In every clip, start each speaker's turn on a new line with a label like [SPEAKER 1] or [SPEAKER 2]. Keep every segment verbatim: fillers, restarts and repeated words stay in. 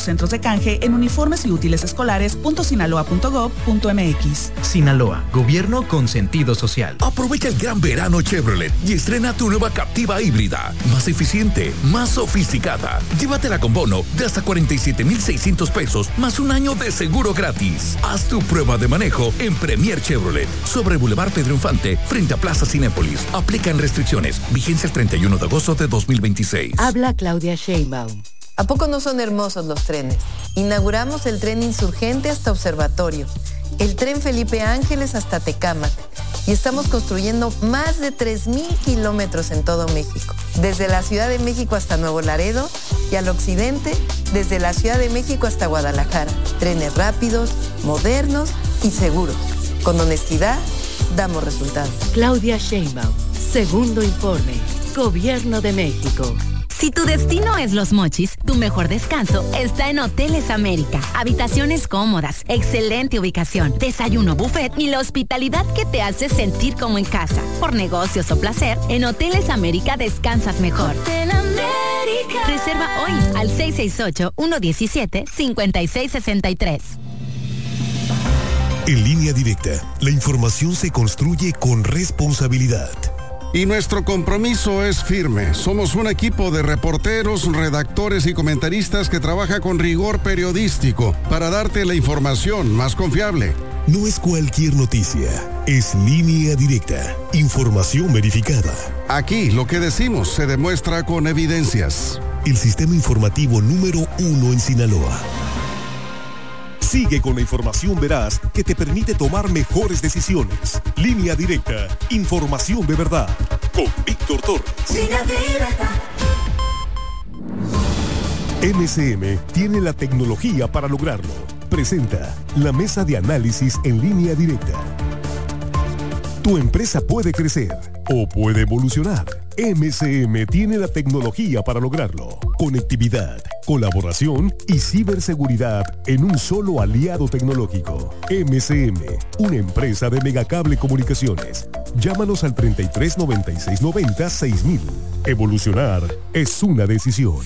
[SPEAKER 1] centros de canje en uniformes y útiles escolares punto sinaloa punto gob punto mx.
[SPEAKER 2] Sinaloa, gobierno con sentido social.
[SPEAKER 3] Aprovecha el gran verano Chevrolet y estrena tu nueva Captiva híbrida. Más eficiente, más sofisticada. Llévatela con bono de hasta cuarenta y siete mil seiscientos pesos más un año de seguro gratis. Haz tu prueba de manejo en Premier Chevrolet. Sobre Boulevard Pedro Infante, frente a Plaza Cinépolis. Aplican restricciones. Vigencia el treinta y uno de agosto de dos mil veintiséis.
[SPEAKER 4] Habla Claudia Sheinbaum. ¿A poco no son hermosos los trenes? Inauguramos el tren Insurgente hasta Observatorio, el tren Felipe Ángeles hasta Tecámac, y estamos construyendo más de tres mil kilómetros en todo México, desde la Ciudad de México hasta Nuevo Laredo y al occidente, desde la Ciudad de México hasta Guadalajara. Trenes rápidos, modernos y seguros. Con honestidad, damos resultados.
[SPEAKER 5] Claudia Sheinbaum, segundo informe, Gobierno de México.
[SPEAKER 6] Si tu destino es Los Mochis, tu mejor descanso está en Hoteles América. Habitaciones cómodas, excelente ubicación, desayuno buffet y la hospitalidad que te hace sentir como en casa. Por negocios o placer, en Hoteles América descansas mejor. Hotel América. Reserva hoy al seis seis ocho, uno uno siete, cinco seis seis tres.
[SPEAKER 7] En Línea Directa, la información se construye con responsabilidad.
[SPEAKER 8] Y nuestro compromiso es firme. Somos un equipo de reporteros, redactores y comentaristas que trabaja con rigor periodístico para darte la información más confiable.
[SPEAKER 7] No es cualquier noticia, es Línea Directa, información verificada.
[SPEAKER 8] Aquí lo que decimos se demuestra con evidencias.
[SPEAKER 7] El sistema informativo número uno en Sinaloa. Sigue con la información veraz que te permite tomar mejores decisiones. Línea Directa, información de verdad. Con Víctor Torres. Línea Directa. M C M tiene la tecnología para lograrlo. Presenta la mesa de análisis en Línea Directa. Tu empresa puede crecer o puede evolucionar. M C M tiene la tecnología para lograrlo. Conectividad, colaboración y ciberseguridad en un solo aliado tecnológico. M C M, una empresa de Megacable Comunicaciones. Llámanos al treinta y tres noventa y seis noventa seis mil. Evolucionar es una decisión.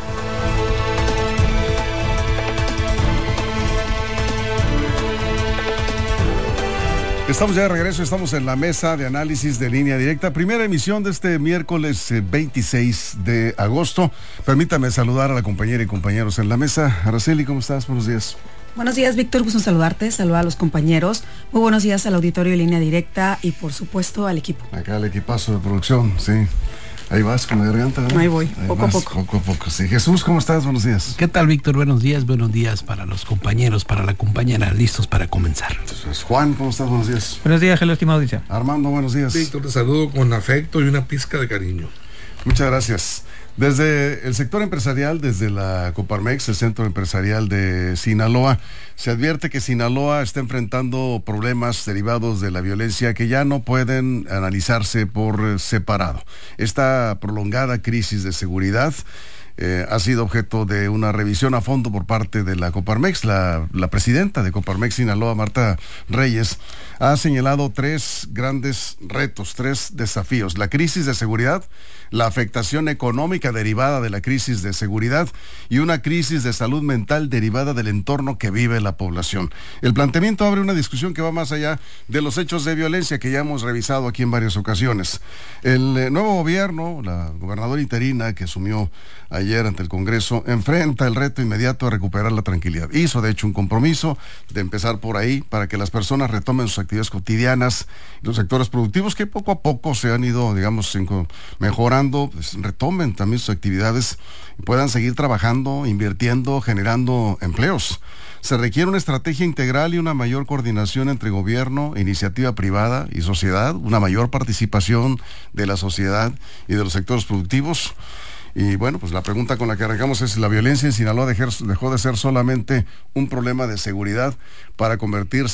[SPEAKER 8] Estamos ya de regreso, estamos en la mesa de análisis de Línea Directa, primera emisión de este miércoles veintiséis de agosto. Permítame saludar a la compañera y compañeros en la mesa. Araceli, ¿cómo estás? Buenos días.
[SPEAKER 9] Buenos días, Víctor, gusto en saludarte, saludar a los compañeros. Muy buenos días al auditorio de Línea Directa y por supuesto al equipo.
[SPEAKER 8] Acá el equipazo de producción, sí. Ahí vas con la garganta, ¿no?
[SPEAKER 9] Ahí voy,
[SPEAKER 8] Ahí
[SPEAKER 9] poco
[SPEAKER 8] vas,
[SPEAKER 9] a poco.
[SPEAKER 8] Poco a poco, sí. Jesús, ¿cómo estás? Buenos días.
[SPEAKER 10] ¿Qué tal, Víctor? Buenos días, buenos días para los compañeros, para la compañera, listos para comenzar.
[SPEAKER 8] Entonces, Juan, ¿cómo estás? Buenos días.
[SPEAKER 11] Buenos días, hello, estimado audiencia.
[SPEAKER 8] Armando, buenos días.
[SPEAKER 12] Víctor, te saludo con afecto y una pizca de cariño.
[SPEAKER 8] Muchas gracias. Desde el sector empresarial, desde la Coparmex, el Centro Empresarial de Sinaloa, se advierte que Sinaloa está enfrentando problemas derivados de la violencia que ya no pueden analizarse por separado. Esta prolongada crisis de seguridad eh, ha sido objeto de una revisión a fondo por parte de la Coparmex. La, la presidenta de Coparmex Sinaloa, Marta Reyes, ha señalado tres grandes retos, tres desafíos: la crisis de seguridad, la afectación económica derivada de la crisis de seguridad y una crisis de salud mental derivada del entorno que vive la población. El planteamiento abre una discusión que va más allá de los hechos de violencia que ya hemos revisado aquí en varias ocasiones. El eh, nuevo gobierno, la gobernadora interina que asumió ayer ante el Congreso, enfrenta el reto inmediato a recuperar la tranquilidad. Hizo de hecho un compromiso de empezar por ahí para que las personas retomen sus actividades cotidianas, los sectores productivos que poco a poco se han ido, digamos, mejorando, pues, retomen también sus actividades y puedan seguir trabajando, invirtiendo, generando empleos. Se requiere una estrategia integral y una mayor coordinación entre gobierno, iniciativa privada y sociedad, una mayor participación de la sociedad y de los sectores productivos. Y bueno, pues la pregunta con la que arrancamos es: ¿la violencia en Sinaloa dejó de ser solamente un problema de seguridad para convertirse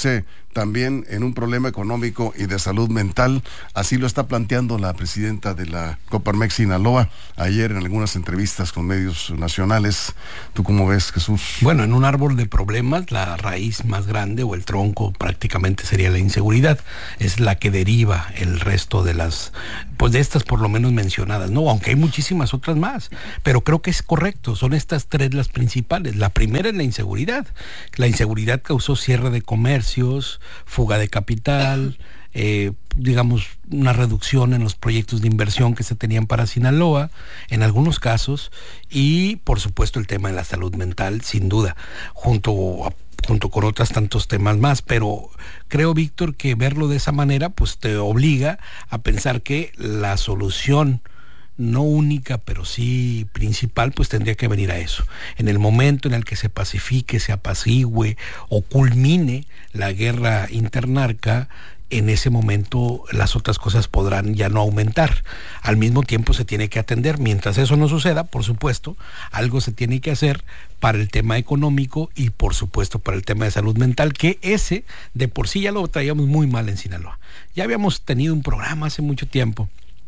[SPEAKER 8] también en un problema económico y de salud mental. Así lo está planteando la presidenta de la Coparmex Sinaloa ayer en algunas entrevistas con medios nacionales. ¿Tú cómo ves, Jesús?
[SPEAKER 10] Bueno, en un árbol de problemas, la raíz más grande o el tronco prácticamente sería la inseguridad. Es la que deriva el resto de las, pues de estas por lo menos mencionadas, ¿no? Aunque hay muchísimas otras más, pero creo que es correcto, son estas tres las principales. La primera es la inseguridad. La inseguridad causó cierre de comercios, fuga de capital, eh, digamos, una reducción en los proyectos de inversión que se tenían para Sinaloa, en algunos casos, y por supuesto el tema de la salud mental, sin duda, junto a junto con otros tantos temas más, pero creo, Víctor, que verlo de esa manera pues te obliga a pensar que la solución no única, pero sí principal, pues tendría que venir a eso. En el momento en el que se pacifique, se apacigüe o culmine la guerra internarca, en ese momento las otras cosas podrán ya no aumentar. Al mismo tiempo se tiene que atender. Mientras eso no suceda, por supuesto, algo se tiene que hacer para el tema económico y por supuesto para el tema de salud mental, que ese de por sí ya lo traíamos muy mal en Sinaloa. Ya habíamos tenido un programa hace mucho tiempo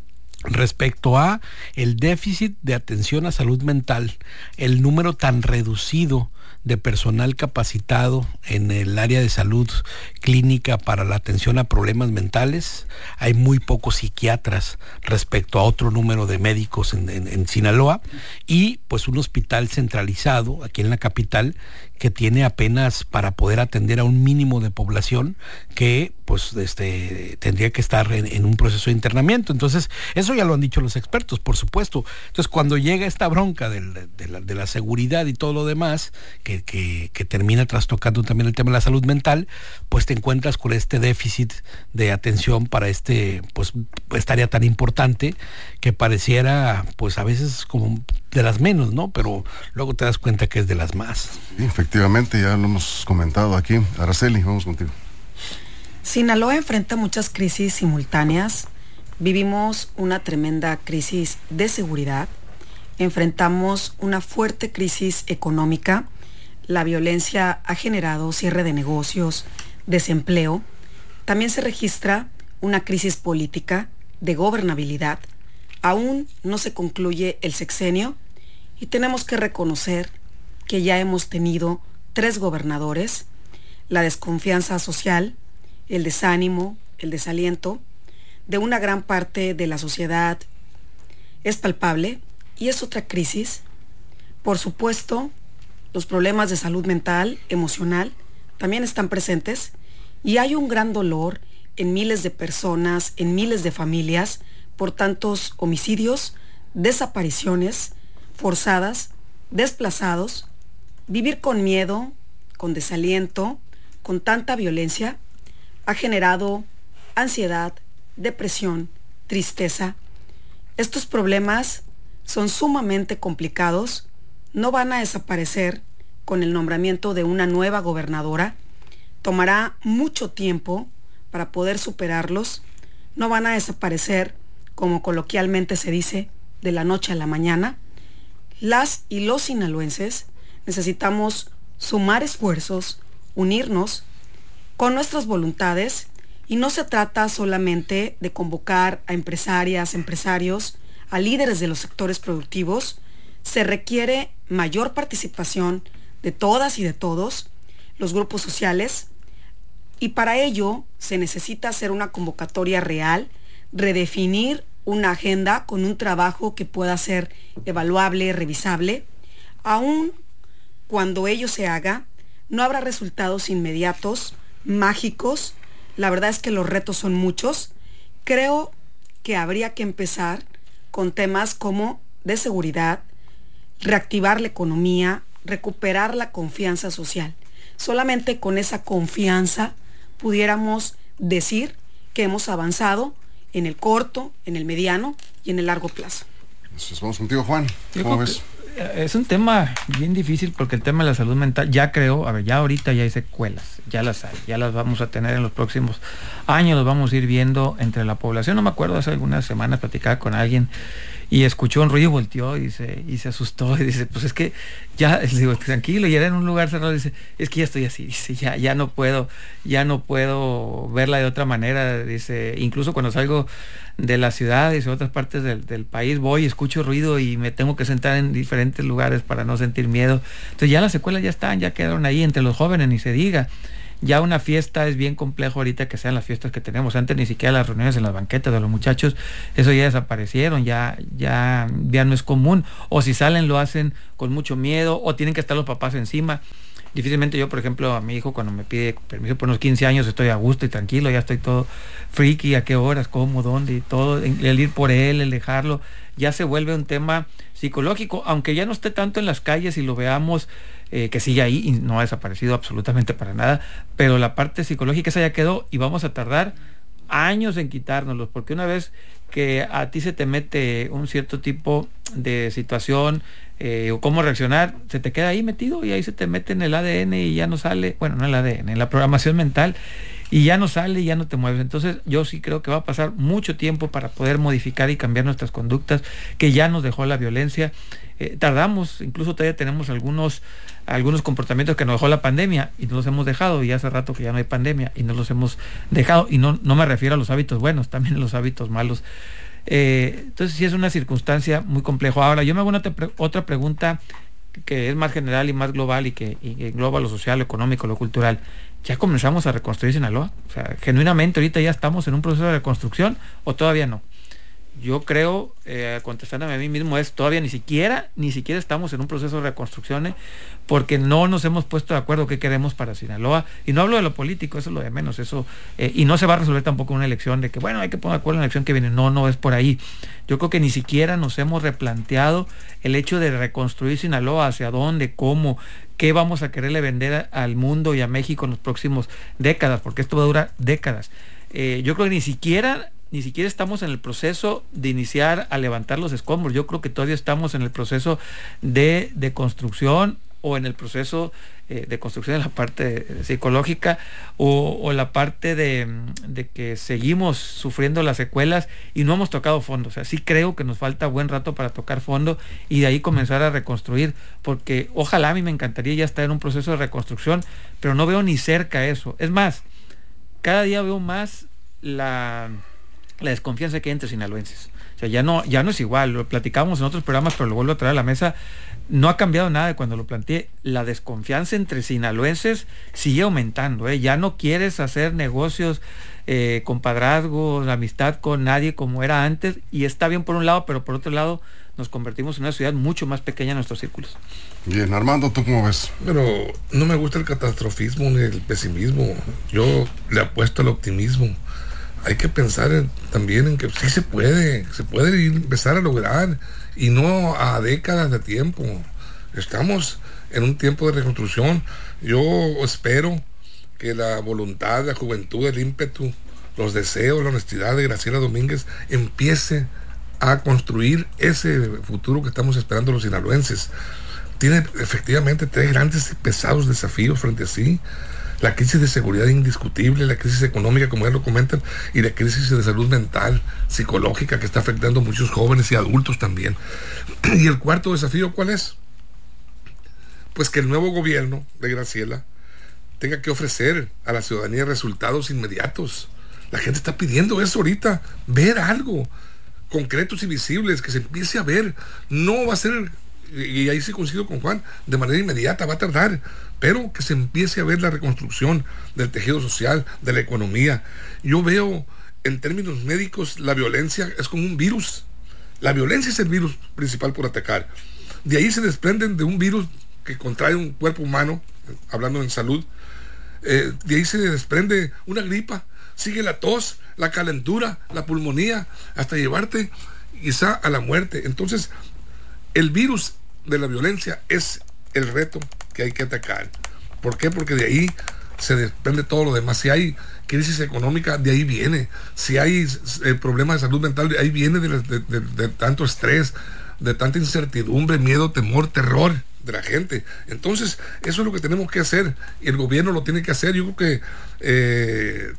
[SPEAKER 10] respecto a el déficit de atención a salud mental, el número tan reducido de personal capacitado en el área de salud clínica para la atención a problemas mentales. Hay muy pocos psiquiatras respecto a otro número de médicos en, en, en Sinaloa, y pues un hospital centralizado aquí en la capital que tiene apenas para poder atender a un mínimo de población que pues este tendría que estar en, en un proceso de internamiento. Entonces, eso ya lo han dicho los expertos, por supuesto. Entonces, cuando llega esta bronca de la, de la, de la seguridad y todo lo demás, que, que, que termina trastocando también el tema de la salud mental, pues te encuentras con este déficit de atención para este, pues, esta área tan importante que pareciera, pues a veces como de las menos, ¿no? Pero luego te das cuenta que es de las más.
[SPEAKER 8] Sí, efectivamente, ya lo hemos comentado aquí. Araceli, vamos contigo.
[SPEAKER 9] Sinaloa enfrenta muchas crisis simultáneas. Vivimos una tremenda crisis de seguridad. Enfrentamos una fuerte crisis económica. La violencia ha generado cierre de negocios, desempleo. También se registra una crisis política de gobernabilidad. Aún no se concluye el sexenio y tenemos que reconocer que ya hemos tenido tres gobernadores. La desconfianza social, el desánimo, el desaliento de una gran parte de la sociedad es palpable y es otra crisis. Por supuesto, los problemas de salud mental, emocional, también están presentes y hay un gran dolor en miles de personas, en miles de familias, por tantos homicidios, desapariciones forzadas, desplazados, vivir con miedo, con desaliento, con tanta violencia, ha generado ansiedad, depresión, tristeza. Estos problemas son sumamente complicados, no van a desaparecer con el nombramiento de una nueva gobernadora, tomará mucho tiempo para poder superarlos, no van a desaparecer, como coloquialmente se dice, de la noche a la mañana. Las y los sinaloenses necesitamos sumar esfuerzos, unirnos con nuestras voluntades, y no se trata solamente de convocar a empresarias, empresarios, a líderes de los sectores productivos. Se requiere mayor participación de todas y de todos los grupos sociales, y para ello se necesita hacer una convocatoria real, redefinir una agenda con un trabajo que pueda ser evaluable, revisable. Aún cuando ello se haga, no habrá resultados inmediatos, mágicos. La verdad es que los retos son muchos. Creo que habría que empezar con temas como de seguridad, reactivar la economía, recuperar la confianza social. Solamente con esa confianza pudiéramos decir que hemos avanzado en el corto, en el mediano y en el largo plazo.
[SPEAKER 8] Entonces, vamos contigo, Juan. ¿Cómo ves?
[SPEAKER 11] Es un tema bien difícil porque el tema de la salud mental, ya creo, a ver, ya ahorita ya hay secuelas, ya las hay, ya las vamos a tener en los próximos años, los vamos a ir viendo entre la población. No me acuerdo, hace algunas semanas platicaba con alguien y escuchó un ruido y volteó y se, y se asustó y dice, pues es que ya, le digo, tranquilo, y era en un lugar cerrado, dice, es que ya estoy así, dice, ya, ya no puedo, ya no puedo verla de otra manera, dice, incluso cuando salgo de la ciudad, dice, otras partes del, del país, voy, escucho ruido y me tengo que sentar en diferentes lugares para no sentir miedo. Entonces ya las secuelas ya están, ya quedaron ahí entre los jóvenes, ni se diga. Ya una fiesta es bien complejo ahorita que sean las fiestas que tenemos. Antes ni siquiera las reuniones en las banquetas de los muchachos, eso ya desaparecieron, ya, ya, ya no es común. O si salen lo hacen con mucho miedo, o tienen que estar los papás encima. Difícilmente yo, por ejemplo, a mi hijo cuando me pide permiso por unos quince años estoy a gusto y tranquilo, ya estoy todo friki, a qué horas, cómo, dónde y todo, el ir por él, el dejarlo, ya se vuelve un tema psicológico, aunque ya no esté tanto en las calles y lo veamos eh, que sigue ahí y no ha desaparecido absolutamente para nada, pero la parte psicológica esa ya quedó y vamos a tardar años en quitárnoslos, porque una vez que a ti se te mete un cierto tipo de situación eh, o cómo reaccionar, se te queda ahí metido y ahí se te mete en el A D N y ya no sale, bueno, no el A D N, en la programación mental, y ya no sale y ya no te mueves. Entonces yo sí creo que va a pasar mucho tiempo para poder modificar y cambiar nuestras conductas que ya nos dejó la violencia. Eh, tardamos, incluso todavía tenemos algunos algunos comportamientos que nos dejó la pandemia y no los hemos dejado, y hace rato que ya no hay pandemia y no los hemos dejado, y no, no me refiero a los hábitos buenos, también a los hábitos malos. Eh, entonces sí es una circunstancia muy compleja. Ahora yo me hago una te- otra pregunta que es más general y más global y que, y que engloba lo social, lo económico, lo cultural. ¿Ya comenzamos a reconstruir Sinaloa? O sea, genuinamente ahorita ya estamos en un proceso de reconstrucción o todavía no. Yo creo, eh, contestándome a mí mismo, es todavía ni siquiera, ni siquiera estamos en un proceso de reconstrucción, eh, porque no nos hemos puesto de acuerdo qué queremos para Sinaloa. Y no hablo de lo político, eso es lo de menos, eso, eh, y no se va a resolver tampoco una elección de que, bueno, hay que poner de acuerdo en la elección que viene. No, no es por ahí. Yo creo que ni siquiera nos hemos replanteado el hecho de reconstruir Sinaloa, hacia dónde, cómo, qué vamos a quererle vender a, al mundo y a México en los próximos décadas, porque esto va a durar décadas. Eh, yo creo que ni siquiera ni siquiera estamos en el proceso de iniciar a levantar los escombros. Yo creo que todavía estamos en el proceso de, de construcción, o en el proceso eh, de construcción en la parte psicológica, o, o la parte de, de que seguimos sufriendo las secuelas y no hemos tocado fondo. O sea, sí creo que nos falta buen rato para tocar fondo y de ahí comenzar a reconstruir, porque ojalá, a mí me encantaría ya estar en un proceso de reconstrucción, pero no veo ni cerca eso. Es más, cada día veo más la... la desconfianza que hay entre sinaloenses. O sea, ya no, ya no es igual, lo platicamos en otros programas, pero lo vuelvo a traer a la mesa. No ha cambiado nada de cuando lo planteé. La desconfianza entre sinaloenses sigue aumentando, ¿eh? Ya no quieres hacer negocios, eh, compadrazgos, amistad con nadie como era antes, y está bien por un lado, pero por otro lado nos convertimos en una ciudad mucho más pequeña en nuestros círculos.
[SPEAKER 8] Bien, Armando, ¿tú cómo ves?
[SPEAKER 12] Pero no me gusta el catastrofismo ni el pesimismo. Yo le apuesto al optimismo. Hay que pensar en, también en que sí se puede, se puede ir, empezar a lograr, y no a décadas de tiempo. Estamos en un tiempo de reconstrucción. Yo espero que la voluntad, la juventud, el ímpetu, los deseos, la honestidad de Graciela Domínguez empiece a construir ese futuro que estamos esperando los sinaloenses. Tiene efectivamente tres grandes y pesados desafíos frente a sí: la crisis de seguridad indiscutible, la crisis económica, como ya lo comentan, y la crisis de salud mental, psicológica, que está afectando a muchos jóvenes y adultos también. Y el cuarto desafío, ¿cuál es? Pues que el nuevo gobierno de Graciela tenga que ofrecer a la ciudadanía resultados inmediatos. La gente está pidiendo eso ahorita, ver algo, concretos y visibles, que se empiece a ver. No va a ser, y ahí sí coincido con Juan, de manera inmediata, va a tardar, pero que se empiece a ver la reconstrucción del tejido social, de la economía. Yo veo, en términos médicos, la violencia es como un virus. La violencia es el virus principal por atacar. De ahí se desprenden de un virus que contrae un cuerpo humano, hablando en salud. Eh, de ahí se desprende una gripa, sigue la tos, la calentura, la pulmonía, hasta llevarte quizá a la muerte. Entonces, el virus de la violencia es el reto que hay que atacar. ¿Por qué? Porque de ahí se desprende todo lo demás. Si hay crisis económica, de ahí viene. Si hay eh, problemas de salud mental, de ahí viene de, de, de, de tanto estrés, de tanta incertidumbre, miedo, temor, terror de la gente. Entonces, eso es lo que tenemos que hacer, y el gobierno lo tiene que hacer. Yo creo que eh,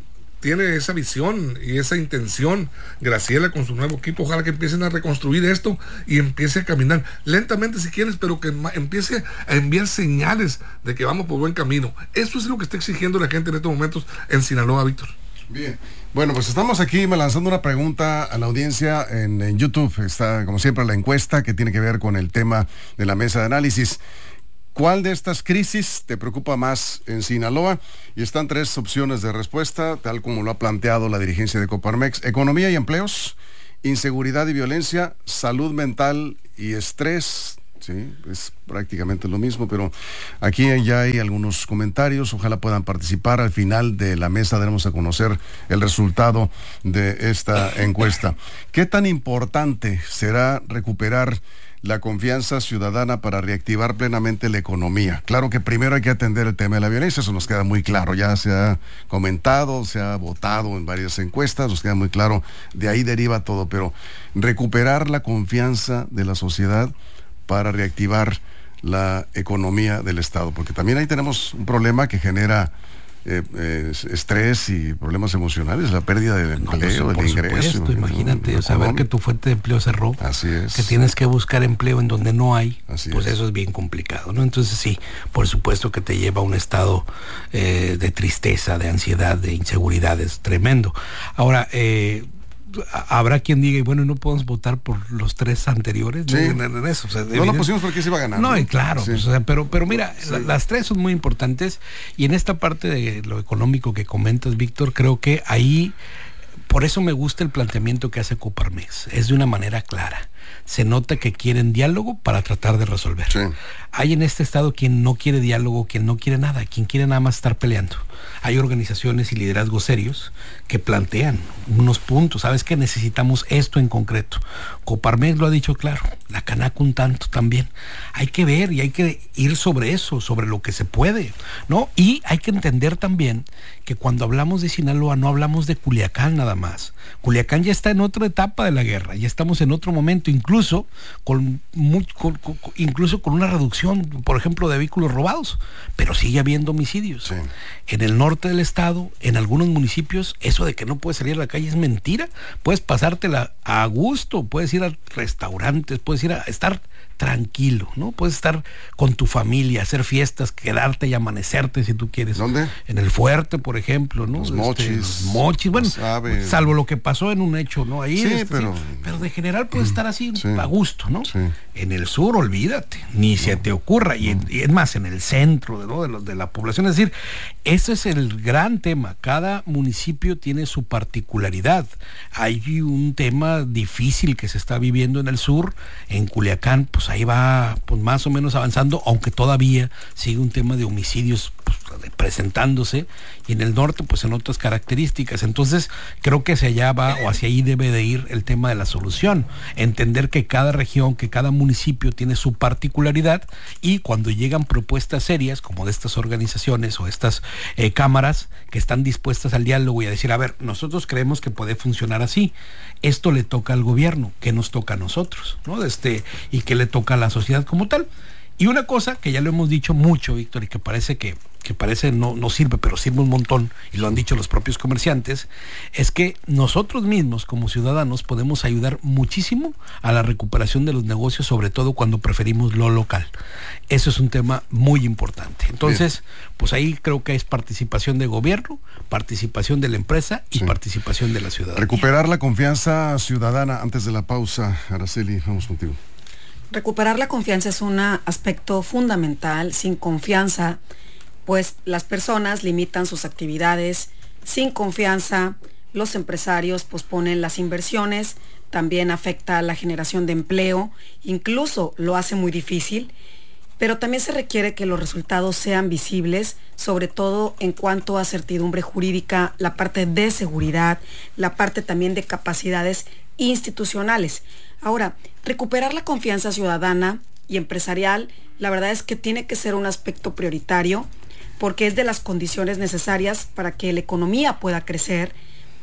[SPEAKER 12] tiene esa visión y esa intención, Graciela con su nuevo equipo, ojalá que empiecen a reconstruir esto y empiece a caminar lentamente si quieres, pero que empiece a enviar señales de que vamos por buen camino. Eso es lo que está exigiendo la gente en estos momentos en Sinaloa, Víctor.
[SPEAKER 8] Bien, bueno, pues estamos aquí lanzando una pregunta a la audiencia en, en YouTube. Está, como siempre, la encuesta que tiene que ver con el tema de la mesa de análisis. ¿Cuál de estas crisis te preocupa más en Sinaloa? Y están tres opciones de respuesta, tal como lo ha planteado la dirigencia de Coparmex: economía y empleos, inseguridad y violencia, salud mental y estrés. Sí, es prácticamente lo mismo, pero aquí ya hay algunos comentarios, ojalá puedan participar. Al final de la mesa daremos a conocer el resultado de esta encuesta. ¿Qué tan importante será recuperar la confianza ciudadana para reactivar plenamente la economía? Claro que primero hay que atender el tema de la violencia, eso nos queda muy claro, ya se ha comentado, se ha votado en varias encuestas, nos queda muy claro, de ahí deriva todo, pero recuperar la confianza de la sociedad para reactivar la economía del Estado, porque también ahí tenemos un problema que genera Eh, eh, estrés y problemas emocionales, la pérdida del empleo,
[SPEAKER 10] no, pues,
[SPEAKER 8] del ingreso.
[SPEAKER 10] Supuesto, imagínate, ¿no? Saber que tu fuente de empleo cerró,
[SPEAKER 8] así es,
[SPEAKER 10] que tienes que buscar empleo en donde no hay,
[SPEAKER 8] así
[SPEAKER 10] pues
[SPEAKER 8] es.
[SPEAKER 10] Eso es bien complicado, ¿no? Entonces sí, por supuesto que te lleva a un estado eh, de tristeza, de ansiedad, de inseguridad, es tremendo. Ahora, eh, habrá quien diga, y bueno, no podemos votar por los tres anteriores.
[SPEAKER 8] Sí.
[SPEAKER 10] No, no, eso, o sea,
[SPEAKER 8] no lo pusimos porque se iba a ganar.
[SPEAKER 10] No,
[SPEAKER 8] ¿no?
[SPEAKER 10] y claro,
[SPEAKER 8] sí.
[SPEAKER 10] pues, o sea, pero, pero mira,
[SPEAKER 8] sí.
[SPEAKER 10] la, las tres son muy importantes, y en esta parte de lo económico que comentas, Víctor, creo que ahí, por eso me gusta el planteamiento que hace Coparmex, es de una manera clara. Se nota que quieren diálogo para tratar de resolver.
[SPEAKER 8] Sí.
[SPEAKER 10] Hay en este estado quien no quiere diálogo, quien no quiere nada, quien quiere nada más estar peleando. Hay organizaciones y liderazgos serios que plantean unos puntos. ¿Sabes qué? Necesitamos esto en concreto. Coparmex lo ha dicho claro, la Canaco un tanto también. Hay que ver y hay que ir sobre eso, sobre lo que se puede, ¿no? Y hay que entender también que cuando hablamos de Sinaloa no hablamos de Culiacán nada más. Culiacán ya está en otra etapa de la guerra, ya estamos en otro momento, incluso con, muy, con, con incluso con una reducción, por ejemplo, de vehículos robados, pero sigue habiendo homicidios.
[SPEAKER 8] Sí.
[SPEAKER 10] En el norte del estado, en algunos municipios, eso de que no puedes salir a la calle es mentira. Puedes pasártela a gusto, puedes ir a restaurantes, puedes ir a estar tranquilo, ¿no? Puedes estar con tu familia, hacer fiestas, quedarte y amanecerte si tú quieres.
[SPEAKER 8] ¿Dónde?
[SPEAKER 10] En el Fuerte, por ejemplo, ¿no?
[SPEAKER 8] Los
[SPEAKER 10] este,
[SPEAKER 8] Mochis.
[SPEAKER 10] Los Mochis, bueno,
[SPEAKER 8] sabe.
[SPEAKER 10] salvo lo que pasó en un hecho, ¿no? Ahí,
[SPEAKER 8] sí,
[SPEAKER 10] este,
[SPEAKER 8] pero...
[SPEAKER 10] sí, pero de general puedes estar así
[SPEAKER 8] sí.
[SPEAKER 10] a gusto, ¿no?
[SPEAKER 8] Sí.
[SPEAKER 10] En el sur, olvídate, ni no. se te ocurra, y, y es más, en el centro, ¿no? de, los, de la población, es decir, ese es el gran tema. Cada municipio tiene su particularidad. Hay un tema difícil que se está viviendo en el sur, en Culiacán, pues ahí va pues más o menos avanzando, aunque todavía sigue un tema de homicidios pues, presentándose, y en el norte pues en otras características. Entonces creo que hacia allá va, o hacia ahí debe de ir el tema de la solución, entender que cada región, que cada municipio tiene su particularidad, y cuando llegan propuestas serias como de estas organizaciones o estas eh, cámaras que están dispuestas al diálogo y a decir, a ver, nosotros creemos que puede funcionar así, esto le toca al gobierno, que nos toca a nosotros, ¿no? Este, y que le toca a la sociedad como tal. Y una cosa que ya lo hemos dicho mucho, Víctor, y que parece que, que parece no, no sirve, pero sirve un montón, y lo han dicho los propios comerciantes, es que nosotros mismos como ciudadanos podemos ayudar muchísimo a la recuperación de los negocios, sobre todo cuando preferimos lo local. Eso es un tema muy importante. Entonces, bien, pues ahí creo que es participación de gobierno, participación de la empresa y sí, participación de la ciudadanía.
[SPEAKER 8] Recuperar la confianza ciudadana. Antes de la pausa, Araceli, vamos contigo.
[SPEAKER 9] Recuperar la confianza es un aspecto fundamental. Sin confianza, pues las personas limitan sus actividades. Sin confianza, los empresarios posponen las inversiones. También afecta a la generación de empleo, incluso lo hace muy difícil. Pero también se requiere que los resultados sean visibles, sobre todo en cuanto a certidumbre jurídica, la parte de seguridad, la parte también de capacidades institucionales. Ahora, recuperar la confianza ciudadana y empresarial, la verdad es que tiene que ser un aspecto prioritario, porque es de las condiciones necesarias para que la economía pueda crecer.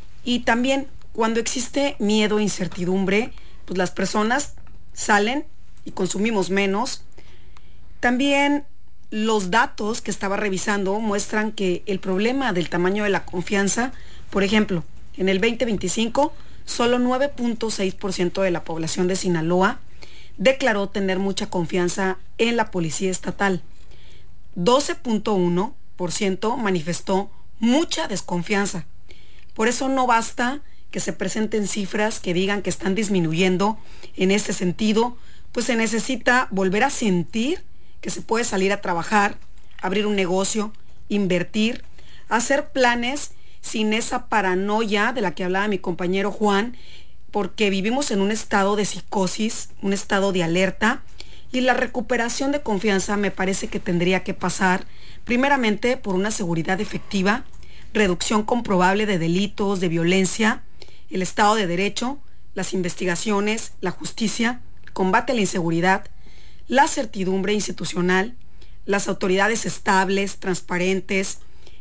[SPEAKER 9] Y también cuando existe miedo e incertidumbre, pues las personas salen y consumimos menos. También los datos que estaba revisando muestran que el problema del tamaño de la confianza Por ejemplo, en el veinte veinticinco, solo nueve punto seis por ciento de la población de Sinaloa declaró tener mucha confianza en la policía estatal. doce punto uno por ciento manifestó mucha desconfianza. Por eso no basta que se presenten cifras que digan que están disminuyendo en este sentido, pues se necesita volver a sentir que se puede salir a trabajar, abrir un negocio, invertir, hacer planes sin esa paranoia de la que hablaba mi compañero Juan, porque vivimos en un estado de psicosis, un estado de alerta, y la recuperación de confianza me parece que tendría que pasar primeramente por una seguridad efectiva, reducción comprobable de delitos, de violencia, el Estado de Derecho, las investigaciones, la justicia, combate a la inseguridad, la certidumbre institucional, las autoridades estables, transparentes,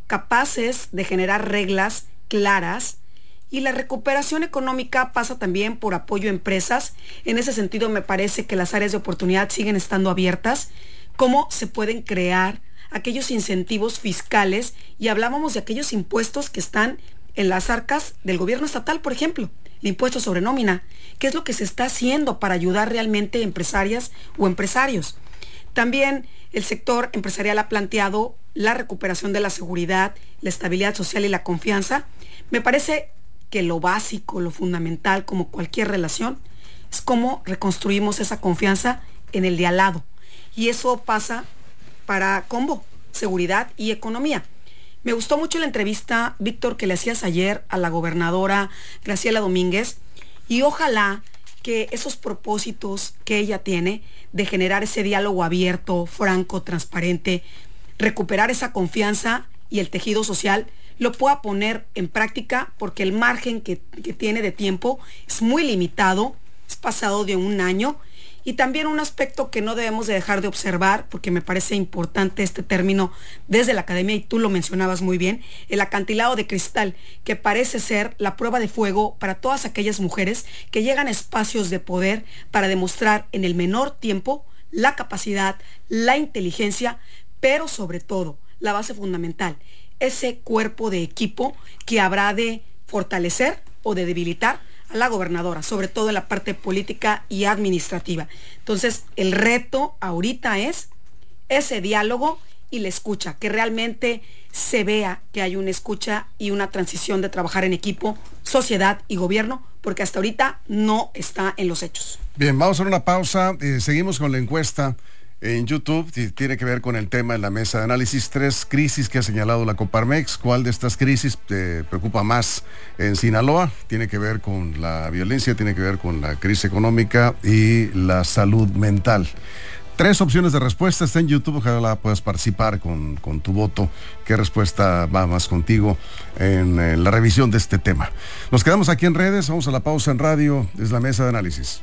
[SPEAKER 9] capaces de generar reglas claras, y la recuperación económica pasa también por apoyo a empresas. En ese sentido me parece que las áreas de oportunidad siguen estando abiertas. ¿Cómo se pueden crear aquellos incentivos fiscales? Y hablábamos de aquellos impuestos que están en las arcas del gobierno estatal, por ejemplo, el impuesto sobre nómina. ¿Qué es lo que se está haciendo para ayudar realmente a empresarias o empresarios? También el sector empresarial ha planteado la recuperación de la seguridad, la estabilidad social y la confianza. Me parece que lo básico, lo fundamental, como cualquier relación, es cómo reconstruimos esa confianza en el de al lado. Y eso pasa para combo, seguridad y economía. Me gustó mucho la entrevista, Víctor, que le hacías ayer a la gobernadora Graciela Domínguez, y ojalá que esos propósitos que ella tiene de generar ese diálogo abierto, franco, transparente, recuperar esa confianza y el tejido social, lo pueda poner en práctica, porque el margen que, que tiene de tiempo es muy limitado, es pasado de un año. Y también un aspecto que no debemos de dejar de observar, porque me parece importante este término desde la academia, y tú lo mencionabas muy bien, el acantilado de cristal, que parece ser la prueba de fuego para todas aquellas mujeres que llegan a espacios de poder para demostrar en el menor tiempo la capacidad, la inteligencia, pero sobre todo, la base fundamental, ese cuerpo de equipo que habrá de fortalecer o de debilitar a la gobernadora, sobre todo en la parte política y administrativa. Entonces, el reto ahorita es ese diálogo y la escucha, que realmente se vea que hay una escucha y una transición de trabajar en equipo, sociedad y gobierno, porque hasta ahorita no está en los hechos.
[SPEAKER 8] Bien, vamos a hacer una pausa. Eh, seguimos con la encuesta en YouTube, y tiene que ver con el tema en la mesa de análisis. Tres crisis que ha señalado la Coparmex. ¿Cuál de estas crisis te preocupa más en Sinaloa? Tiene que ver con la violencia, tiene que ver con la crisis económica y la salud mental. Tres opciones de respuesta, está en YouTube, ojalá puedas participar con, con tu voto. ¿Qué respuesta va más contigo en, en la revisión de este tema? Nos quedamos aquí en redes, vamos a la pausa en radio, es la mesa de análisis.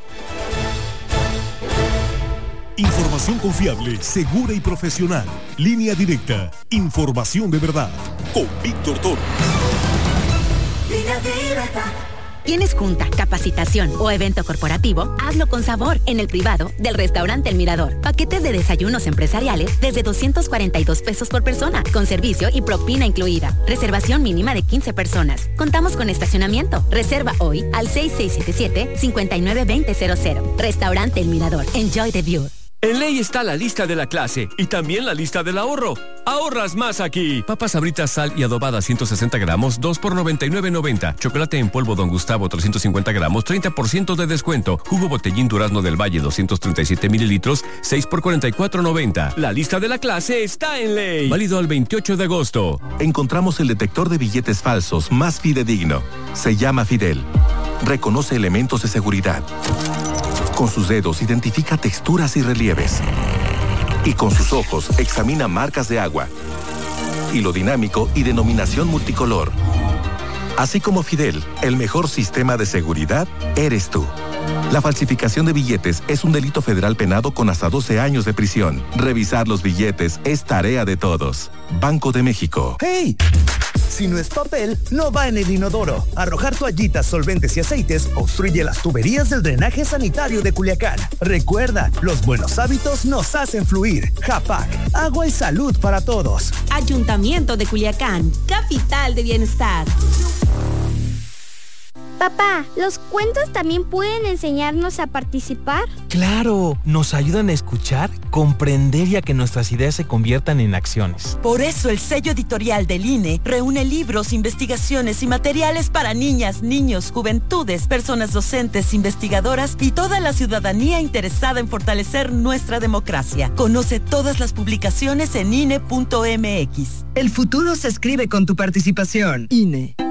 [SPEAKER 7] Información confiable, segura y profesional. Línea directa. Información de verdad. Con Víctor Toro.
[SPEAKER 6] Línea directa. ¿Tienes junta, capacitación o evento corporativo? Hazlo con sabor en el privado del restaurante El Mirador. Paquetes de desayunos empresariales desde doscientos cuarenta y dos pesos por persona, con servicio y propina incluida. Reservación mínima de quince personas. Contamos con estacionamiento. Reserva hoy al seis seis siete siete, cinco nueve dos cero cero cero. Restaurante El Mirador. Enjoy the view.
[SPEAKER 13] En Ley está la lista de la clase y también la lista del ahorro. Ahorras más aquí. Papas Sabritas, sal y adobada ciento sesenta gramos, dos por noventa y nueve noventa. Chocolate en polvo Don Gustavo trescientos cincuenta gramos, treinta por ciento de descuento. Jugo Botellín Durazno del Valle doscientos treinta y siete mililitros, seis por cuarenta y cuatro noventa. La lista de la clase está en Ley. Válido al veintiocho de agosto.
[SPEAKER 14] Encontramos el detector de billetes falsos más fidedigno. Se llama Fidel. Reconoce elementos de seguridad. Con sus dedos identifica texturas y relieves. Y con sus ojos examina marcas de agua. Hilo dinámico y denominación multicolor. Así como Fidel, el mejor sistema de seguridad eres tú. La falsificación de billetes es un delito federal penado con hasta doce años de prisión. Revisar los billetes es tarea de todos. Banco de México.
[SPEAKER 15] ¡Hey! Si no es papel, no va en el inodoro. Arrojar toallitas, solventes y aceites obstruye las tuberías del drenaje sanitario de Culiacán. Recuerda, los buenos hábitos nos hacen fluir. Japac, agua y salud para todos.
[SPEAKER 16] Ayuntamiento de Culiacán, capital de bienestar.
[SPEAKER 17] Papá, ¿los cuentos también pueden enseñarnos a participar?
[SPEAKER 18] ¡Claro! Nos ayudan a escuchar, comprender y a que nuestras ideas se conviertan en acciones.
[SPEAKER 19] Por eso el sello editorial del I N E reúne libros, investigaciones y materiales para niñas, niños, juventudes, personas docentes, investigadoras y toda la ciudadanía interesada en fortalecer nuestra democracia. Conoce todas las publicaciones en I N E punto M X.
[SPEAKER 20] El futuro se escribe con tu participación. I N E.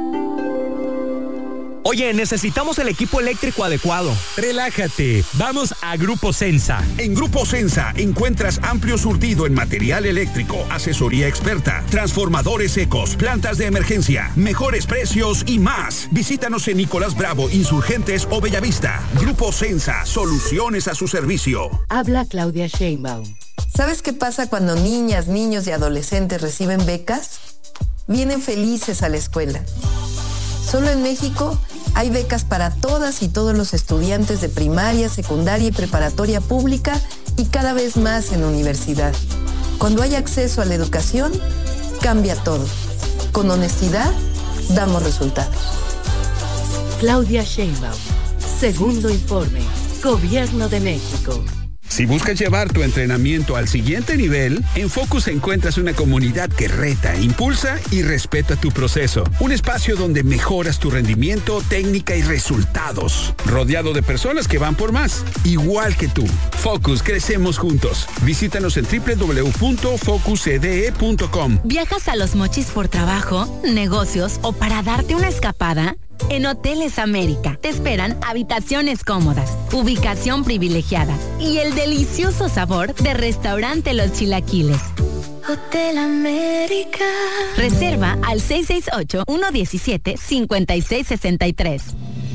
[SPEAKER 21] Oye, necesitamos el equipo eléctrico adecuado. Relájate, vamos a Grupo Sensa.
[SPEAKER 22] En Grupo Sensa encuentras amplio surtido en material eléctrico, asesoría experta, transformadores secos, plantas de emergencia, mejores precios y más. Visítanos en Nicolás Bravo, Insurgentes o Bellavista. Grupo Sensa, soluciones a su servicio.
[SPEAKER 5] Habla Claudia Sheinbaum.
[SPEAKER 4] ¿Sabes qué pasa cuando niñas, niños y adolescentes reciben becas? Vienen felices a la escuela. Solo en México hay becas para todas y todos los estudiantes de primaria, secundaria y preparatoria pública y cada vez más en universidad. Cuando hay acceso a la educación, cambia todo. Con honestidad, damos resultados.
[SPEAKER 5] Claudia Sheinbaum. Segundo informe. Gobierno de México.
[SPEAKER 22] Si buscas llevar tu entrenamiento al siguiente nivel, en Focus encuentras una comunidad que reta, impulsa y respeta tu proceso. Un espacio donde mejoras tu rendimiento, técnica y resultados. Rodeado de personas que van por más, igual que tú. Focus, crecemos juntos. Visítanos en doble u doble u doble u punto focus c d e punto com.
[SPEAKER 6] ¿Viajas a Los Mochis por trabajo, negocios o para darte una escapada? En Hoteles América te esperan habitaciones cómodas, ubicación privilegiada y el delicioso sabor de Restaurante Los Chilaquiles.
[SPEAKER 17] Hotel América.
[SPEAKER 6] Reserva al seis seis ocho, uno uno siete, cinco seis seis tres.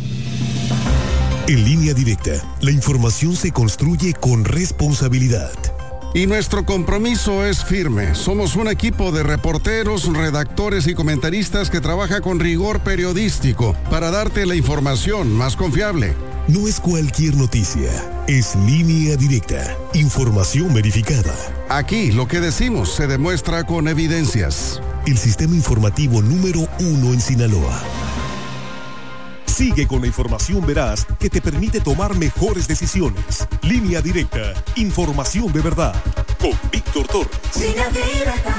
[SPEAKER 7] En Línea Directa, la información se construye con responsabilidad.
[SPEAKER 8] Y nuestro compromiso es firme. Somos un equipo de reporteros, redactores y comentaristas que trabaja con rigor periodístico para darte la información más confiable.
[SPEAKER 7] No es cualquier noticia, es Línea Directa, información verificada.
[SPEAKER 8] Aquí lo que decimos se demuestra con evidencias.
[SPEAKER 7] El sistema informativo número uno en Sinaloa. Sigue con la información veraz que te permite tomar mejores decisiones. Línea Directa, información de verdad. Con Víctor Torres.
[SPEAKER 17] Línea Directa.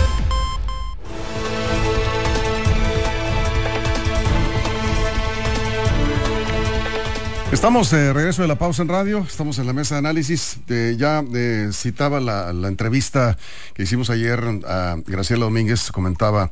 [SPEAKER 8] Estamos de regreso de la pausa en radio, estamos en la mesa de análisis. Eh, ya eh, citaba la, la entrevista que hicimos ayer a Graciela Domínguez, comentaba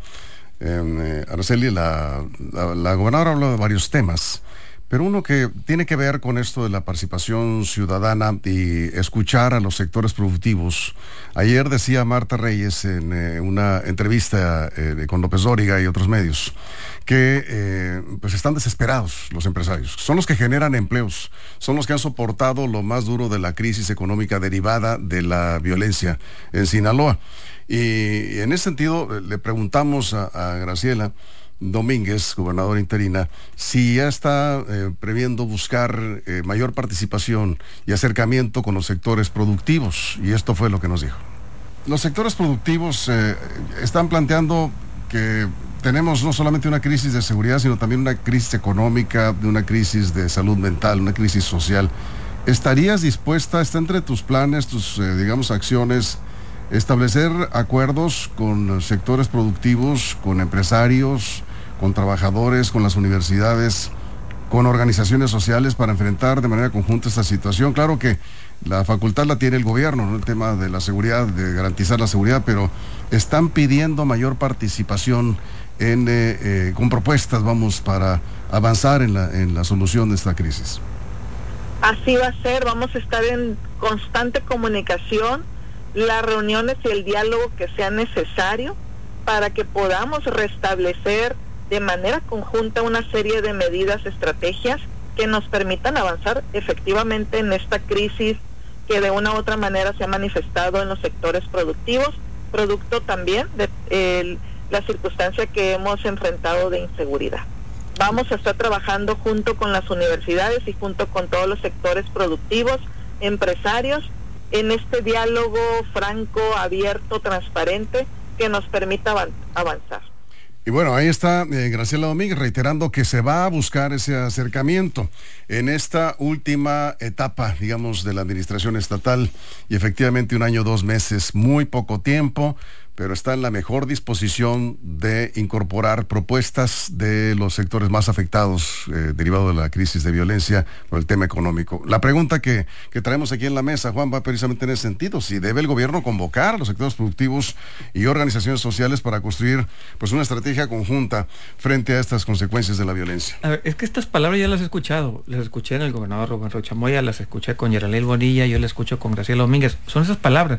[SPEAKER 8] eh, Araceli, la, la, la gobernadora habló de varios temas, pero uno que tiene que ver con esto de la participación ciudadana y escuchar a los sectores productivos. Ayer decía Marta Reyes en eh, una entrevista eh, con López Dóriga y otros medios que eh, pues están desesperados los empresarios. Son los que generan empleos, son los que han soportado lo más duro de la crisis económica derivada de la violencia en Sinaloa. Y en ese sentido le preguntamos a, a Graciela Domínguez, gobernadora interina, si ya está eh, previendo buscar eh, mayor participación y acercamiento con los sectores productivos, y esto fue lo que nos dijo. Los sectores productivos eh, están planteando que tenemos no solamente una crisis de seguridad, sino también una crisis económica, una crisis de salud mental, una crisis social. ¿Estarías dispuesta, está entre tus planes, tus, eh, digamos, acciones, establecer acuerdos con sectores productivos, con empresarios, con trabajadores, con las universidades, con organizaciones sociales para enfrentar de manera conjunta esta situación? Claro que la facultad la tiene el gobierno, ¿no?, el tema de la seguridad, de garantizar la seguridad, pero están pidiendo mayor participación en, eh, eh, con propuestas, vamos, para avanzar en la, en la solución de esta crisis.
[SPEAKER 23] Así va a ser, vamos a estar en constante comunicación, las reuniones y el diálogo que sea necesario para que podamos restablecer de manera conjunta una serie de medidas, estrategias que nos permitan avanzar efectivamente en esta crisis que de una u otra manera se ha manifestado en los sectores productivos, producto también de, eh, la circunstancia que hemos enfrentado de inseguridad. Vamos a estar trabajando junto con las universidades y junto con todos los sectores productivos, empresarios, en este diálogo franco, abierto, transparente, que nos permita avan- avanzar.
[SPEAKER 8] Y bueno, ahí está eh, Graciela Domínguez reiterando que se va a buscar ese acercamiento en esta última etapa, digamos, de la administración estatal, y efectivamente un año, dos meses, muy poco tiempo, pero está en la mejor disposición de incorporar propuestas de los sectores más afectados eh, derivado de la crisis de violencia por el tema económico. La pregunta que, que traemos aquí en la mesa, Juan, va precisamente en ese sentido: si debe el gobierno convocar a los sectores productivos y organizaciones sociales para construir pues una estrategia conjunta frente a estas consecuencias de la violencia.
[SPEAKER 11] A ver, es que estas palabras ya las he escuchado, las escuché en el gobernador Rubén Rocha Moya, las escuché con Yeralel Bonilla, yo las escucho con Graciela Domínguez. Son esas palabras: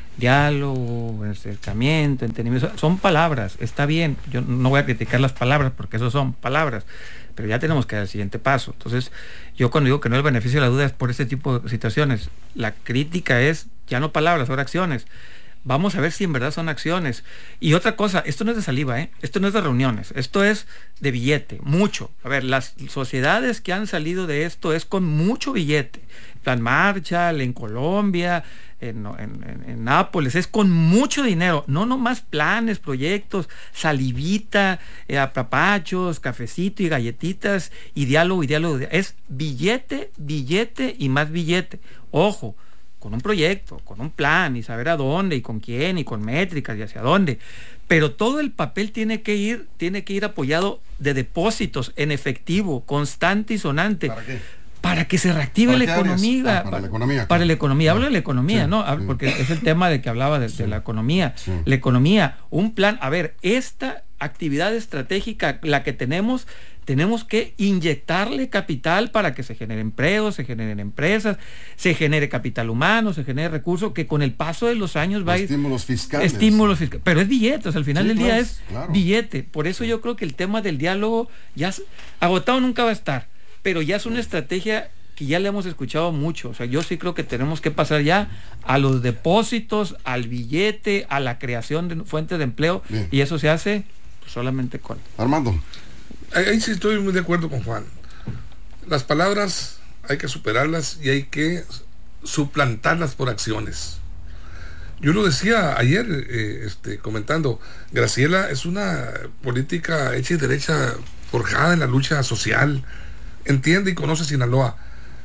[SPEAKER 11] diálogo, acercamiento, entendimiento, son palabras, está bien, yo no voy a criticar las palabras porque eso son palabras, pero ya tenemos que dar el siguiente paso. Entonces, yo cuando digo que no hay el beneficio de la duda es por este tipo de situaciones. La crítica es ya no palabras, ahora acciones. Vamos a ver si en verdad son acciones. Y otra cosa, esto no es de saliva, ¿eh? Esto no es de reuniones, esto es de billete, mucho. A ver, las sociedades que han salido de esto es con mucho billete. Plan Marshall, en Colombia, en, en, en Nápoles, es con mucho dinero, no nomás planes, proyectos, salivita, eh, apapachos, cafecito y galletitas, y diálogo y diálogo, es billete, billete y más billete. Ojo, con un proyecto, con un plan, y saber a dónde, y con quién, y con métricas, y hacia dónde. Pero todo el papel tiene que ir, tiene que ir apoyado de depósitos en efectivo, constante y sonante. ¿Para qué? Para que se reactive la economía,
[SPEAKER 8] ah, para, para la economía.
[SPEAKER 11] Para la economía,
[SPEAKER 8] claro.
[SPEAKER 11] hablo de la economía, sí, ¿no? Sí. Porque es el tema de que hablaba de, sí. de la economía. Sí. La economía, un plan, a ver, esta actividad estratégica, la que tenemos, tenemos que inyectarle capital para que se genere empleos, se generen empresas, se genere capital humano, se genere recursos, que con el paso de los años va a ir...
[SPEAKER 8] Estímulos fiscales.
[SPEAKER 11] Estímulos fiscales. Pero es billete, o sea, al final sí, del
[SPEAKER 8] claro,
[SPEAKER 11] día es
[SPEAKER 8] claro.
[SPEAKER 11] billete. Por eso yo creo que el tema del diálogo ya agotado nunca va a estar, pero ya es una estrategia que ya le hemos escuchado mucho. O sea, yo sí creo que tenemos que pasar ya a los depósitos, al billete, a la creación de fuentes de empleo. Bien. Y eso se hace pues, solamente con...
[SPEAKER 8] Armando.
[SPEAKER 12] Ahí sí estoy muy de acuerdo con Juan. Las palabras hay que superarlas y hay que suplantarlas por acciones. Yo lo decía ayer, eh, este, comentando, Graciela es una política hecha y derecha, forjada en la lucha social, entiende y conoce Sinaloa,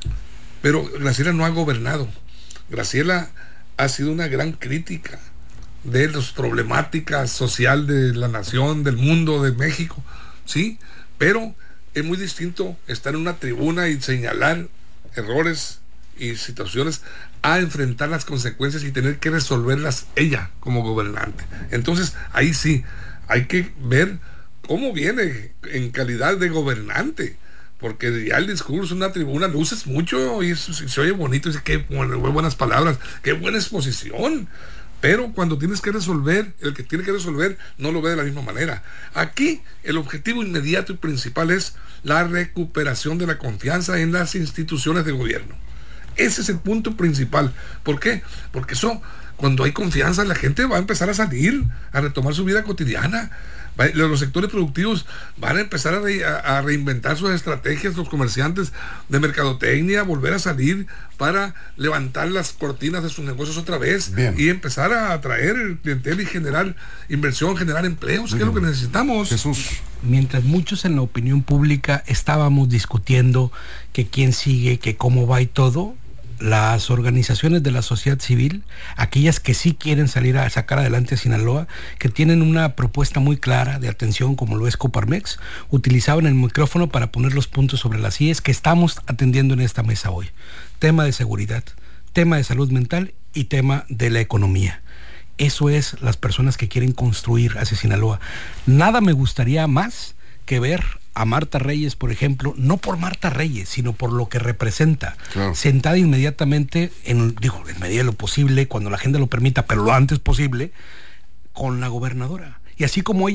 [SPEAKER 12] pero Graciela no ha gobernado. Graciela ha sido una gran crítica de las problemáticas social de la nación, del mundo, de México, sí, pero es muy distinto estar en una tribuna y señalar errores y situaciones a enfrentar las consecuencias y tener que resolverlas ella como gobernante. Entonces ahí sí hay que ver cómo viene en calidad de gobernante, porque ya el discurso, una tribuna, luces mucho y eso, se oye bonito, dice qué buenas palabras, qué buena exposición, pero cuando tienes que resolver, el que tiene que resolver no lo ve de la misma manera. Aquí el objetivo inmediato y principal es la recuperación de la confianza en las instituciones de gobierno. Ese es el punto principal. ¿Por qué? Porque eso, cuando hay confianza, la gente va a empezar a salir, a retomar su vida cotidiana. Los sectores productivos van a empezar a, re, a, a reinventar sus estrategias, los comerciantes de mercadotecnia, volver a salir para levantar las cortinas de sus negocios otra vez. Bien. Y empezar a atraer el clientela y generar inversión, generar empleos, que es lo que necesitamos.
[SPEAKER 8] Jesús.
[SPEAKER 10] Mientras muchos en la opinión pública estábamos discutiendo que quién sigue, que cómo va y todo, las organizaciones de la sociedad civil, aquellas que sí quieren salir a sacar adelante a Sinaloa, que tienen una propuesta muy clara de atención como lo es Coparmex, utilizaban el micrófono para poner los puntos sobre las íes que estamos atendiendo en esta mesa hoy. Tema de seguridad, tema de salud mental y tema de la economía. Eso es las personas que quieren construir hacia Sinaloa. Nada me gustaría más que ver a Marta Reyes, por ejemplo, no por Marta Reyes, sino por lo que representa, claro, sentada inmediatamente, en, digo, en medida de lo posible, cuando la agenda lo permita, pero lo antes posible, con la gobernadora. Y así como ella,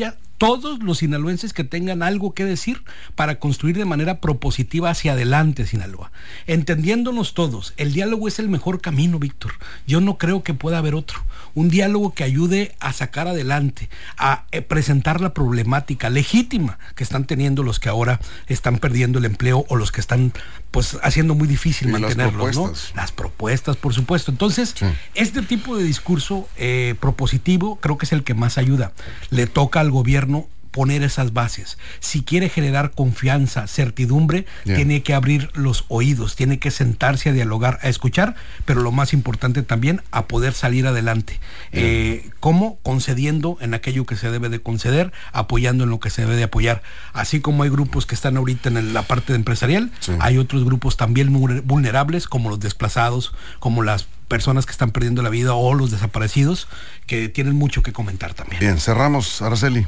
[SPEAKER 10] todos los sinaloenses que tengan algo que decir para construir de manera propositiva hacia adelante Sinaloa. Entendiéndonos todos, el diálogo es el mejor camino, Víctor. Yo no creo que pueda haber otro. Un diálogo que ayude a sacar adelante, a eh, presentar la problemática legítima que están teniendo los que ahora están perdiendo el empleo o los que están pues haciendo muy difícil mantenerlos, ¿no? Las propuestas, por supuesto. Entonces, sí. este tipo de discurso eh, propositivo creo que es el que más ayuda. Le toca al gobierno poner esas bases. Si quiere generar confianza, certidumbre, yeah. tiene que abrir los oídos, tiene que sentarse a dialogar, a escuchar, pero lo más importante también, a poder salir adelante. Yeah. Eh, ¿Cómo? Concediendo en aquello que se debe de conceder, apoyando en lo que se debe de apoyar. Así como hay grupos que están ahorita en la parte empresarial, sí. hay otros grupos también vulnerables, como los desplazados, como las personas que están perdiendo la vida o los desaparecidos, que tienen mucho que comentar también.
[SPEAKER 8] Bien, cerramos, Araceli.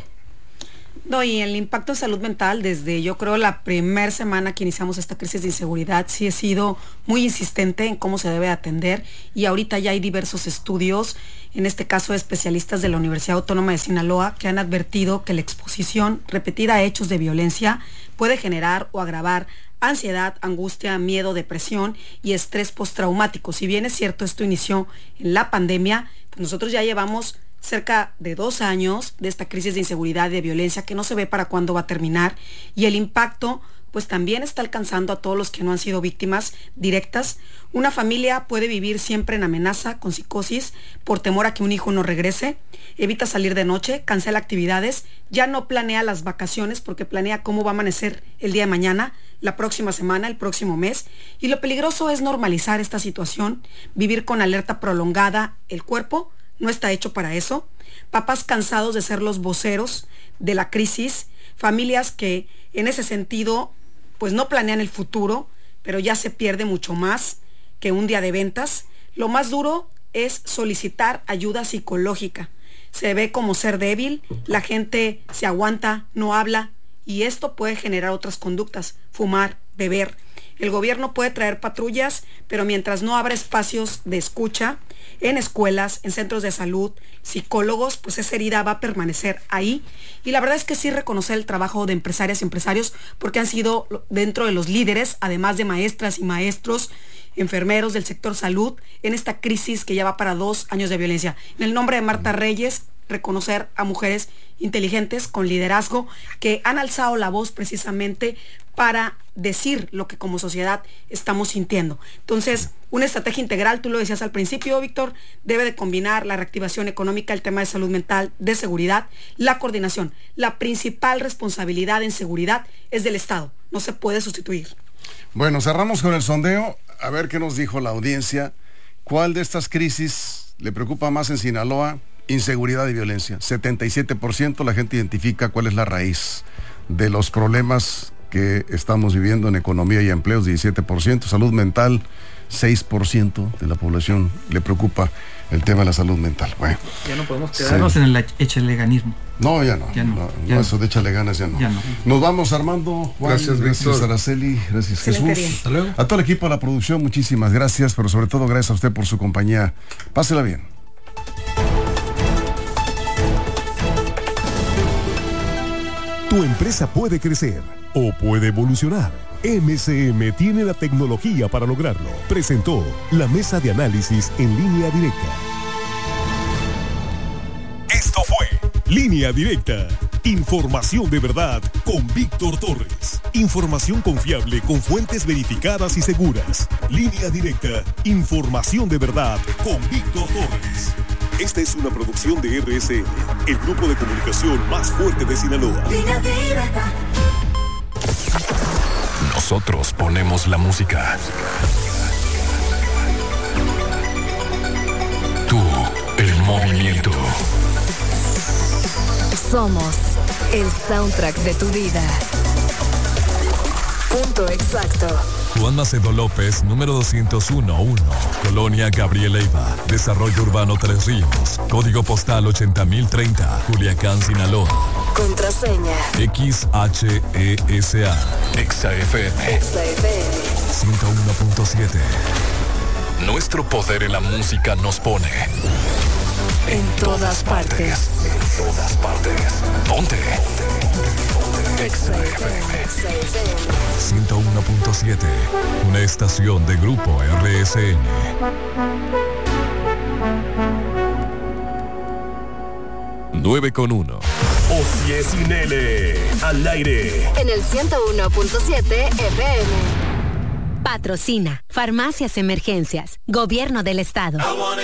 [SPEAKER 9] No, y el impacto en salud mental, desde yo creo la primera semana que iniciamos esta crisis de inseguridad, sí he sido muy insistente en cómo se debe atender, y ahorita ya hay diversos estudios, en este caso especialistas de la Universidad Autónoma de Sinaloa, que han advertido que la exposición repetida a hechos de violencia puede generar o agravar ansiedad, angustia, miedo, depresión y estrés postraumático. Si bien es cierto, esto inició en la pandemia, pues nosotros ya llevamos cerca de dos años de esta crisis de inseguridad y de violencia que no se ve para cuándo va a terminar, y el impacto pues también está alcanzando a todos los que no han sido víctimas directas. Una familia puede vivir siempre en amenaza, con psicosis, por temor a que un hijo no regrese, evita salir de noche, cancela actividades, ya no planea las vacaciones porque planea cómo va a amanecer el día de mañana, la próxima semana, el próximo mes, y lo peligroso es normalizar esta situación, vivir con alerta prolongada. El cuerpo no está hecho para eso. Papás cansados de ser los voceros de la crisis, familias que en ese sentido pues no planean el futuro, pero ya se pierde mucho más que un día de ventas. Lo más duro es solicitar ayuda psicológica. Se ve como ser débil, la gente se aguanta, no habla, y esto puede generar otras conductas: fumar, beber. El gobierno puede traer patrullas, pero mientras no abra espacios de escucha en escuelas, en centros de salud, psicólogos, pues esa herida va a permanecer ahí. Y la verdad es que sí reconocer el trabajo de empresarias y empresarios, porque han sido dentro de los líderes, además de maestras y maestros, enfermeros del sector salud, en esta crisis que ya va para dos años de violencia. En el nombre de Marta Reyes, reconocer a mujeres inteligentes, con liderazgo, que han alzado la voz precisamente para decir lo que como sociedad estamos sintiendo. Entonces, una estrategia integral, tú lo decías al principio, Víctor, debe de combinar la reactivación económica, el tema de salud mental, de seguridad, la coordinación. La principal responsabilidad en seguridad es del Estado, no se puede sustituir.
[SPEAKER 8] Bueno, cerramos con el sondeo, a ver qué nos dijo la audiencia. ¿Cuál de estas crisis le preocupa más en Sinaloa? Inseguridad y violencia. setenta y siete por ciento la gente identifica cuál es la raíz de los problemas que estamos viviendo en economía y empleos, diecisiete por ciento. Salud mental, seis por ciento de la población le preocupa el tema de la salud mental. Bueno,
[SPEAKER 11] ya no podemos quedarnos sí. en el échaleganismo.
[SPEAKER 8] No, ya no.
[SPEAKER 11] Ya no,
[SPEAKER 8] no,
[SPEAKER 11] ya
[SPEAKER 8] no eso de échale ganas ya no.
[SPEAKER 11] ya no.
[SPEAKER 8] Nos vamos, Armando, Juan,
[SPEAKER 12] gracias,
[SPEAKER 8] gracias Araceli, gracias Jesús. Hasta luego. A todo el equipo de la producción, muchísimas gracias, pero sobre todo gracias a usted por su compañía. Pásela bien.
[SPEAKER 7] Tu empresa puede crecer o puede evolucionar. M C M tiene la tecnología para lograrlo. Presentó la mesa de análisis en Línea Directa. Esto fue Línea Directa. Información de verdad con Víctor Torres. Información confiable con fuentes verificadas y seguras. Línea Directa. Información de verdad con Víctor Torres. Esta es una producción de R S N, el grupo de comunicación más fuerte de Sinaloa. Línea Directa.
[SPEAKER 1] Nosotros ponemos la música. Tú, el movimiento.
[SPEAKER 5] Somos el soundtrack de tu vida. Punto exacto.
[SPEAKER 1] Juan Macedo López, número doscientos uno uno, Colonia Gabriel Leiva, Desarrollo Urbano Tres Ríos, Código Postal ochenta mil treinta, Culiacán, Sinaloa.
[SPEAKER 5] Contraseña
[SPEAKER 1] X H E S A. Exa F M.
[SPEAKER 5] Exa F M.
[SPEAKER 1] ciento uno punto siete. Nuestro poder en la música nos pone
[SPEAKER 5] En todas partes.
[SPEAKER 1] En todas partes. Ponte. Exa F M. ciento uno punto siete. Una estación de Grupo R S N. nueve con uno.
[SPEAKER 2] Osie sin L. Al aire.
[SPEAKER 5] En el ciento uno punto siete F M.
[SPEAKER 6] Patrocina Farmacias Emergencias, Gobierno del Estado.